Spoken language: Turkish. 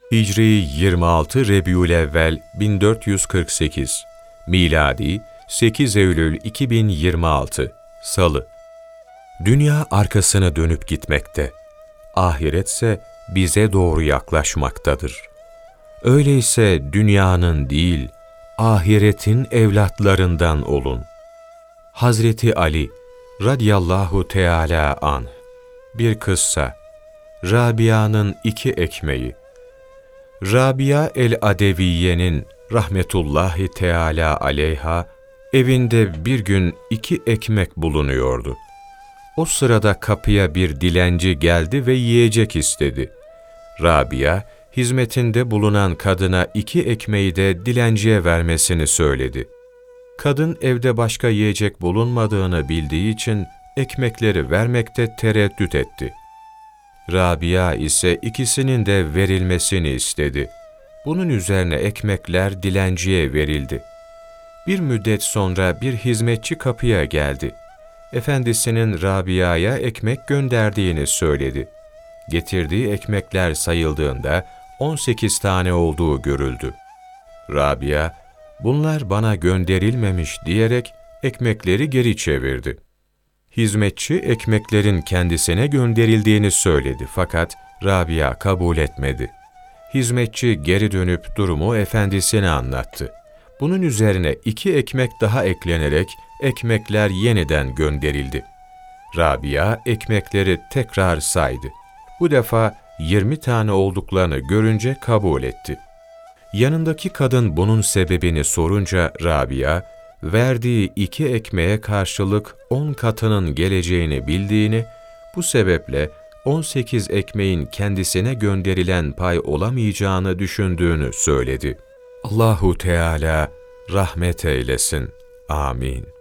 Hicri 26 Rebiülevvel 1448, miladi 8 Eylül 2026, Salı. Dünya arkasını dönüp gitmekte, ahiretse bize doğru yaklaşmaktadır. Öyleyse dünyanın değil, ahiretin evlatlarından olun. Hazreti Ali radıyallahu teâlâ anh. Bir kıssa. Rabia'nın 2 ekmeği. Rabia el-Adeviye'nin rahmetullahi teâlâ aleyha evinde bir gün 2 ekmek bulunuyordu. O sırada kapıya bir dilenci geldi ve yiyecek istedi. Rabia, hizmetinde bulunan kadına 2 ekmeği de dilenciye vermesini söyledi. Kadın evde başka yiyecek bulunmadığını bildiği için ekmekleri vermekte tereddüt etti. Rabia ise ikisinin de verilmesini istedi. Bunun üzerine ekmekler dilenciye verildi. Bir müddet sonra bir hizmetçi kapıya geldi. Efendisinin Rabia'ya ekmek gönderdiğini söyledi. Getirdiği ekmekler sayıldığında 18 tane olduğu görüldü. Rabia, "Bunlar bana gönderilmemiş" diyerek ekmekleri geri çevirdi. Hizmetçi ekmeklerin kendisine gönderildiğini söyledi fakat Rabia kabul etmedi. Hizmetçi geri dönüp durumu efendisine anlattı. Bunun üzerine 2 ekmek daha eklenerek ekmekler yeniden gönderildi. Rabia ekmekleri tekrar saydı. Bu defa 20 tane olduklarını görünce kabul etti. Yanındaki kadın bunun sebebini sorunca Rabia, verdiği 2 ekmeğe karşılık 10 katının geleceğini bildiğini, bu sebeple 18 ekmeğin kendisine gönderilen pay olamayacağını düşündüğünü söyledi. Allahu Teala rahmet eylesin. Amin.